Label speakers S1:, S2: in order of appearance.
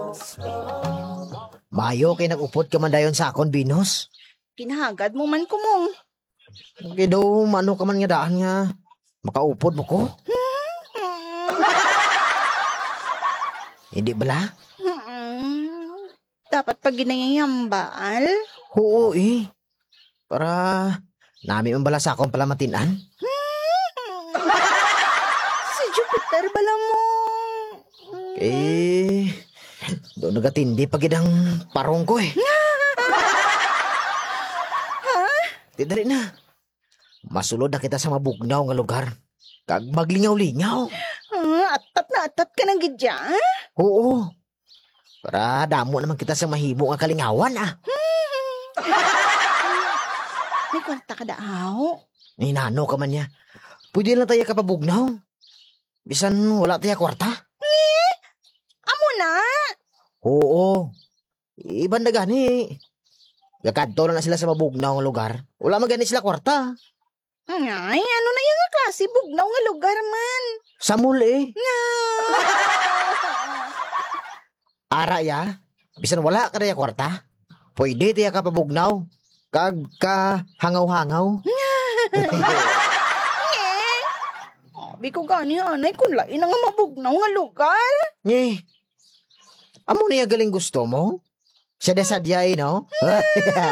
S1: Mayo kay nag-upod ka man dayon sa akon, Binos.
S2: Pinahagad mo man kumong.
S1: Kay daw, mano ka man nga daan nga. Makaupod mo ko. Hindi bala?
S2: Dapat pag ginayambal.
S1: Oo Para nami ang bala sa akong palamatinan.
S2: Si Jupiter bala mo.
S1: Doon nagatindi pag ang parong ko Di dali na. Masulod na kita sa mabugnaw nga lugar. Kag maglingaw-lingaw.
S2: Atat ka ng gidya.
S1: Oo. Para damo naman kita sa mahimo nga kalingawan
S2: May kwarta ka daaw.
S1: Nano ka man niya. Pwede lang tayo kapabugnaw. Bisan wala tayo kwarta.
S2: Amo na.
S1: Oo. Iban na gani. Gakadto na sila sa mabugnaw nga lugar. Wala magani sila kwarta.
S2: Ay, ano na yung klase bugnaw nga lugar man.
S1: Sa mall Ara ya. Bisan wala ka na kwarta. Pwede tayo kapabugnaw. Kag ka hangaw-hangaw.
S2: Sabi ko gani anay kung lain nga mabugnaw nga lugar.
S1: Amo na yung galing gusto mo? Sadya-sadya no?